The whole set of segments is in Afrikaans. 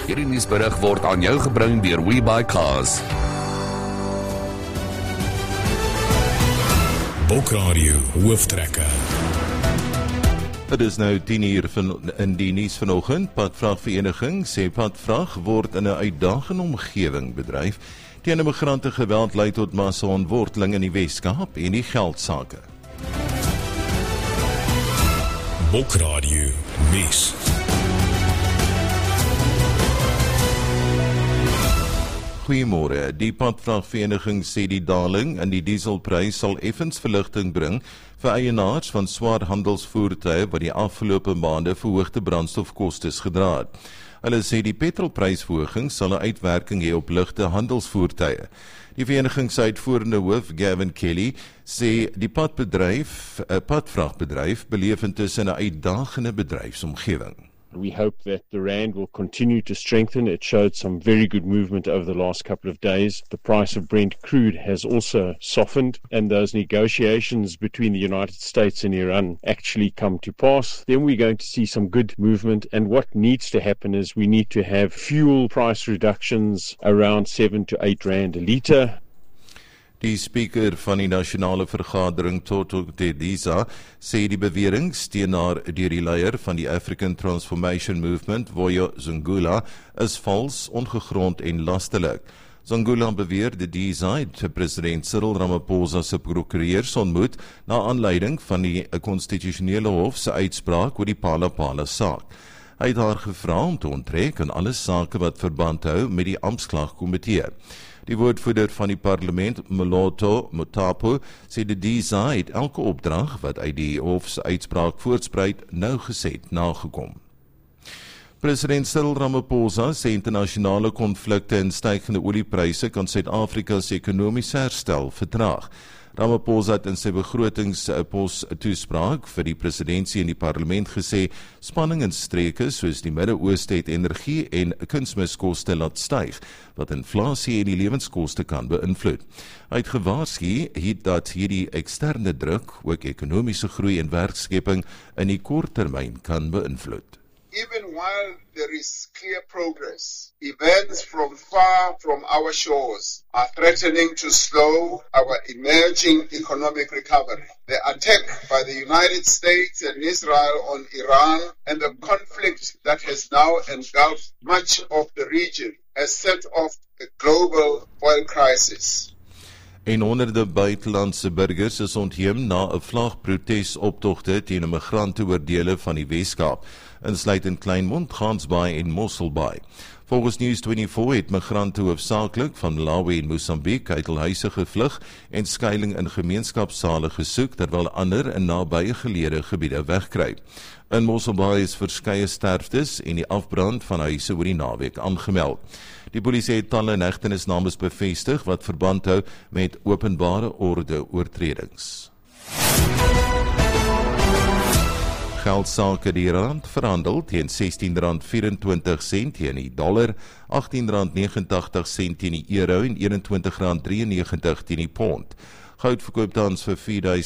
Hierdie nuusberig word aan jou gebring deur WeBuyCars. Boekradio Hooftrekker. Het is nou 10:00 in die nuus vanoggend. Padvragvereniging sê padvrag word in 'n uitdagende omgewing bedryf. Teen immigrante geweld lei tot massa-ontworteling in die Wes-Kaap en die geldsake. Boekradio nuus. Goeiemôre. Die padvragvereniging sê die daling in die dieselprys sal effens verligting bring vir eienaars van swaar handelsvoertuie wat die afgelope maande verhoogde brandstofkostes gedra het. Hulle sê die petrolprysverhoging sal 'n uitwerking hê op ligte handelsvoertuie. Die vereniging se uitvoerende hoof, Gavin Kelly, sê die padvragbedryf beleef intussen 'n uitdagende bedryfsomgewing. We hope that the rand will continue to strengthen. It showed some very good movement over the last couple of days. The price of Brent crude has also softened, and those negotiations between the United States and Iran actually come to pass. Then we're going to see some good movement, and what needs to happen is we need to have fuel price reductions around 7 to 8 rand a litre. Die speaker van die nasionale vergadering, Toto Tedisa, sê die bewering steenaar deur die leier van die African Transformation Movement, Voyo Zungula, is vals, ongegrond en lastelik. Zungula beweer Tedisa het president Cyril Ramaphosa se prokureurs ontmoet na aanleiding van die konstitusionele hof se uitspraak oor die Phala saak. Hy het haar gevra om te onttrek aan alle sake wat verband hou met die amptklagkomitee. Die woordvoerder van die parlement, Moloto Mutapo, sê die DSA het elke opdrag wat uit die hof se uitspraak voortspruit nougeset nagekom. President Cyril Ramaphosa sê internasionale konflikte en stygende oliepryse kan Suid-Afrika se ekonomiese herstel vertraag. Ramaphosa het in sy begrotingspos toespraak vir die presidentsie en die parlement gesê spanning in streke soos die Midde-Ooste het energie en kunsmiskoste laat styg, wat inflasie en die lewenskoste kan beïnvloed. Hy het gewaarsku dat hierdie eksterne druk ook ekonomiese groei en werkskeping in die korttermyn kan beïnvloed. Even while there is clear progress, events from far from our shores are threatening to slow our emerging economic recovery. The attack by the United States and Israel on Iran and the conflict that has now engulfed much of the region has set off a global oil crisis. En honderde buitelandse burgers is ontheem na 'n vlagprotesoptogte teen immigrante oor dele van die Wes-Kaap, insluitend Kleinmond, Gansbaai en Mosselbaai. Volgens News24 het migrante hoofsaaklik van Malawi en Mosambiek uit hul huise gevlug en skuiling in gemeenskapssale gesoek, terwyl ander in nabye geleede gebiede wegkruip. In Mosselbaai is verskeie sterftes en die afbrand van huise oor die naweek aangemeld. Die polisie het talle hegtenisnames bevestig wat verband hou met openbare orde oortredings. Geldsake die rand verhandel teen R16.24 teen die dollar, R18.89 teen die euro en R21.93 teen die pond. Goud verkoop tans vir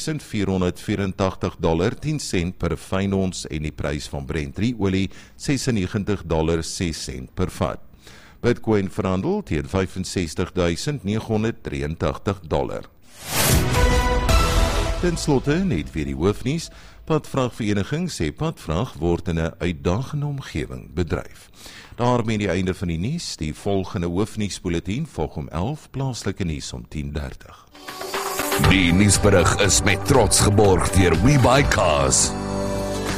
$4.484.10 per fyn ons en die prys van Brent olie $96.06 per vat. Bitcoin verhandel teen $65.983. Ten slotte net weer die hoofnuus. Padvragvereniging sê padvrag word in 'n uitdagende omgewing bedryf. Daarmee die einde van die nuus. Die volgende hoofnuusbulletin volg om 11, plaaslike nuus om 10:30. Die nuusberig is met trots geborg deur WeBuyCars.